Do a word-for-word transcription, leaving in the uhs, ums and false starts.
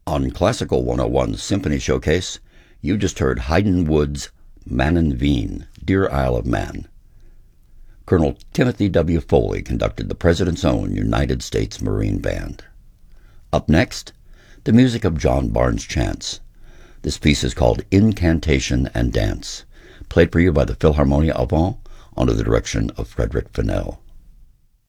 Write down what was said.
On Classical one oh one's Symphony Showcase, you just heard Haydn Wood's Manon Veen, Dear Isle of Man. Colonel Timothy W. Foley conducted the President's Own United States Marine Band. Up next, the music of John Barnes Chance. This piece is called Incantation and Dance, played for you by the Philharmonia Avant under the direction of Frederick Fennell.